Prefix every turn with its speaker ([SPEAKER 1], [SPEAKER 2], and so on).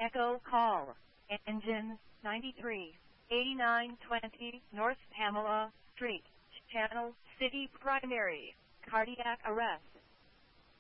[SPEAKER 1] Echo call. Engine 93, 8920 North Pamela Street, Channel City Primary, cardiac arrest.